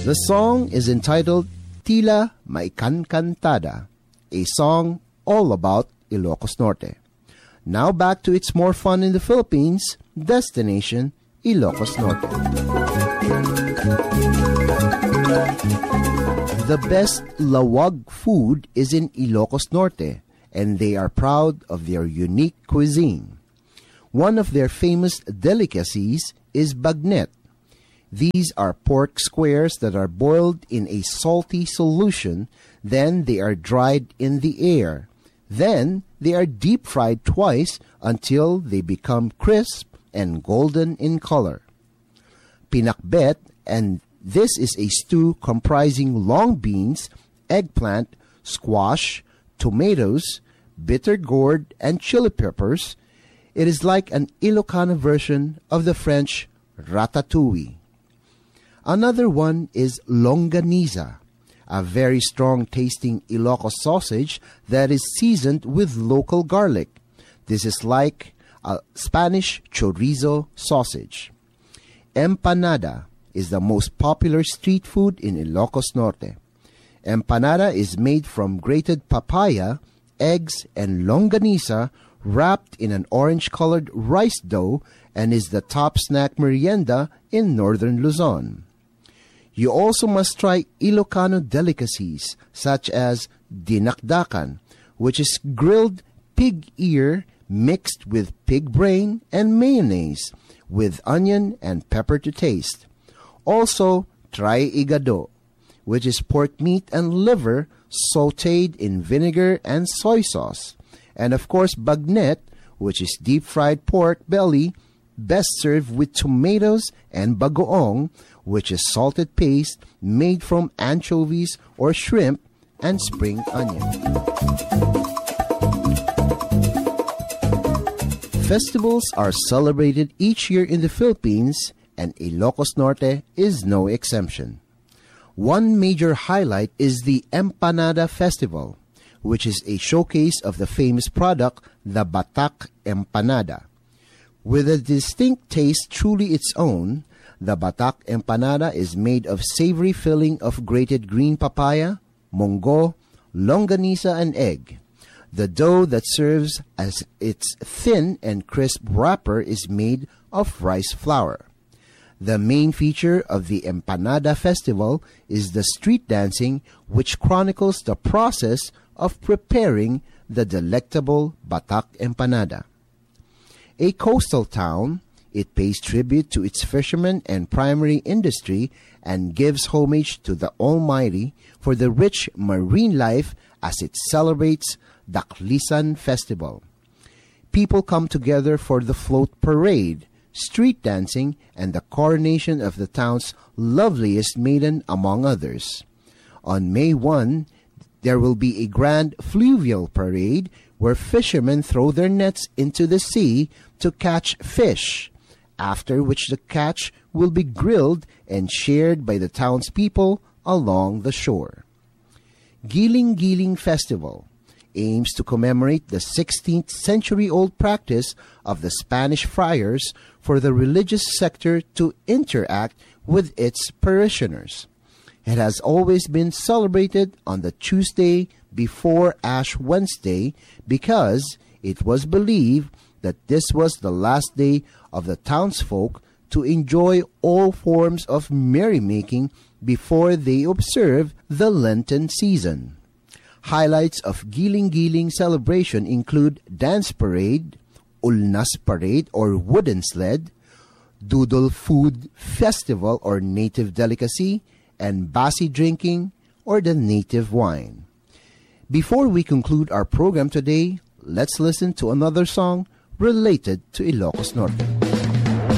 The song is entitled Tila Maikankantada, a song all about Ilocos Norte. Now back to It's More Fun in the Philippines, destination Ilocos Norte. The best lawag food is in Ilocos Norte, and they are proud of their unique cuisine. One of their famous delicacies is bagnet. These are pork squares that are boiled in a salty solution, then they are dried in the air. Then they are deep fried twice until they become crisp and golden in color. Pinakbet, and this is a stew comprising long beans, eggplant, squash, tomatoes, bitter gourd, and chili peppers. It is like an Ilocano version of the French ratatouille. Another one is longaniza, a very strong-tasting Ilocos sausage that is seasoned with local garlic. This is like a Spanish chorizo sausage. Empanada is the most popular street food in Ilocos Norte. Empanada is made from grated papaya, eggs, and longaniza wrapped in an orange-colored rice dough and is the top snack merienda in northern Luzon. You also must try Ilocano delicacies such as dinakdakan, which is grilled pig ear mixed with pig brain and mayonnaise with onion and pepper to taste. Also, try igado, which is pork meat and liver sautéed in vinegar and soy sauce. And of course, bagnet, which is deep-fried pork belly, best served with tomatoes, and bagoong, which is salted paste made from anchovies or shrimp and spring onion. Festivals are celebrated each year in the Philippines, and Ilocos Norte is no exception. One major highlight is the Empanada Festival, which is a showcase of the famous product, the Batak Empanada. With a distinct taste truly its own, the Batak Empanada is made of savory filling of grated green papaya, munggo, longaniza, and egg. The dough that serves as its thin and crisp wrapper is made of rice flour. The main feature of the Empanada Festival is the street dancing, which chronicles the process of preparing the delectable Batak Empanada. A coastal town, it pays tribute to its fishermen and primary industry and gives homage to the Almighty for the rich marine life as it celebrates Daklisan Festival. People come together for the float parade, street dancing, and the coronation of the town's loveliest maiden, among others. On May 1, there will be a grand fluvial parade where fishermen throw their nets into the sea to catch fish, after which the catch will be grilled and shared by the townspeople along the shore. Giling Giling Festival aims to commemorate the 16th century-old practice of the Spanish friars for the religious sector to interact with its parishioners. It has always been celebrated on the Tuesday before Ash Wednesday because it was believed that this was the last day of the townsfolk to enjoy all forms of merrymaking before they observe the Lenten season. Highlights of Giling Giling celebration include dance parade, ulnas parade or wooden sled, doodle food festival or native delicacy, and basi drinking or the native wine. Before we conclude our program today, let's listen to another song related to Ilocos Norte.